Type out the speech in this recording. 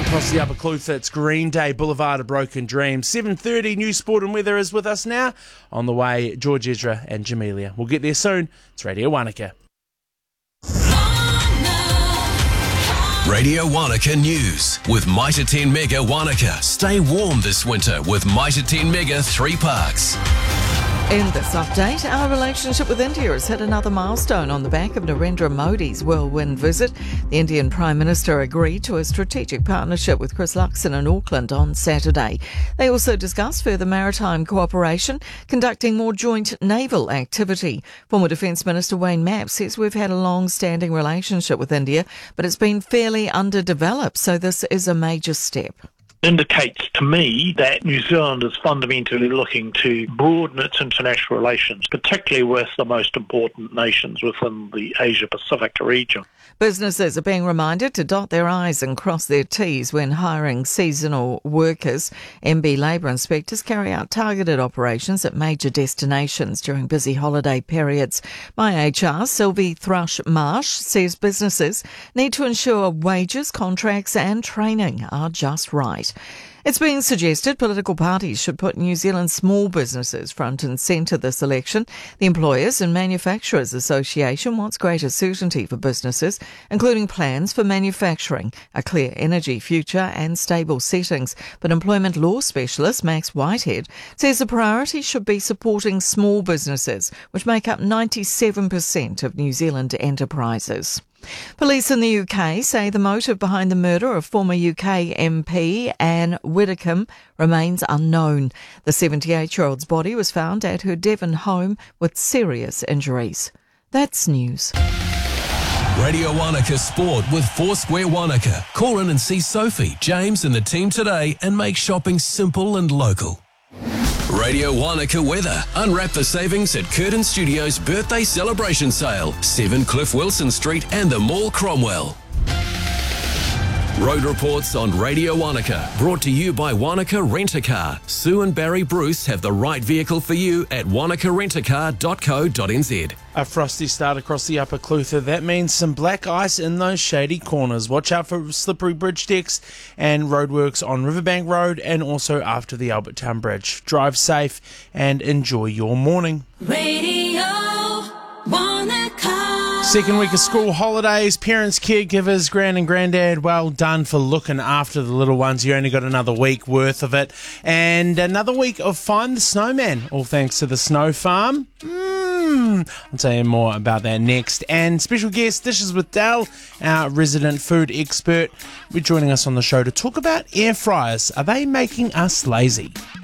Across the Upper Clutha, it's Green Day, Boulevard of Broken Dreams. 7:30, News, Sport and Weather is with us now. On the way, George Ezra and Jamelia. We'll get there soon. It's Radio Wanaka. Radio Wanaka News with Mitre 10 Mega Wanaka. Stay warm this winter with Mitre 10 Mega 3 Parks. In this update, our relationship with India has hit another milestone on the back of Narendra Modi's whirlwind visit. The Indian Prime Minister agreed to a strategic partnership with Chris Luxon in Auckland on Saturday. They also discussed further maritime cooperation, conducting more joint naval activity. Former Defence Minister Wayne Mapp says we've had a long-standing relationship with India, but it's been fairly underdeveloped, so this is a major step. Indicates to me that New Zealand is fundamentally looking to broaden its international relations, particularly with the most important nations within the Asia-Pacific region. Businesses are being reminded to dot their I's and cross their T's when hiring seasonal workers. MB Labour inspectors carry out targeted operations at major destinations during busy holiday periods. MyHR Sylvie Thrush-Marsh says businesses need to ensure wages, contracts and training are just right. It's being suggested political parties should put New Zealand's small businesses front and centre this election. The Employers and Manufacturers Association wants greater certainty for businesses, including plans for manufacturing, a clear energy future and stable settings. But employment law specialist Max Whitehead says the priority should be supporting small businesses, which make up 97% of New Zealand enterprises. Police in the UK say the motive behind the murder of former UK MP Anne Widdecombe remains unknown. The 78-year-old's body was found at her Devon home with serious injuries. That's news. Radio Wanaka Sport with Foursquare Wanaka. Call in and see Sophie, James and the team today and make shopping simple and local. Radio Wanaka Weather. Unwrap the savings at Curtin Studios' birthday celebration sale. 7 Cliff Wilson Street and the Mall Cromwell. Road reports on Radio Wanaka. Brought to you by Wanaka Rent-A-Car. Sue and Barry Bruce have the right vehicle for you at wanakarentacar.co.nz. A frosty start across the Upper Clutha. That means some black ice in those shady corners. Watch out for slippery bridge decks and roadworks on Riverbank Road and also after the Albertown Bridge. Drive safe and enjoy your morning. Radio Wanaka. Second week of school holidays, parents, caregivers, gran and granddad, well done for looking after the little ones. You only got another week worth of it. And another week of Find the Snowman, all thanks to the Snow Farm. I'll tell you more about that next. And special guest, Dishes with Dell, our resident food expert. We're joining us on the show to talk about air fryers. Are they making us lazy?